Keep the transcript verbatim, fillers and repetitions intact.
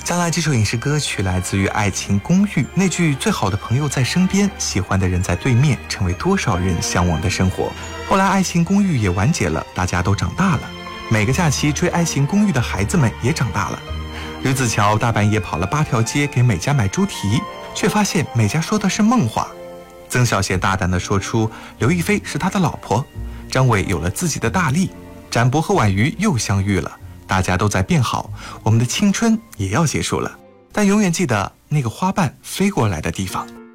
将来这首影视歌曲来自于《爱情公寓》，那句最好的朋友在身边，喜欢的人在对面，成为多少人向往的生活。后来《爱情公寓》也完结了，大家都长大了，每个假期追《爱情公寓》的孩子们也长大了。吕子乔大半夜跑了八条街给每家买猪蹄，却发现每家说的是梦话。曾小贤大胆地说出刘亦菲是他的老婆，张伟有了自己的大力，展博和婉瑜又相遇了，大家都在变好，我们的青春也要结束了，但永远记得那个花瓣飞过来的地方。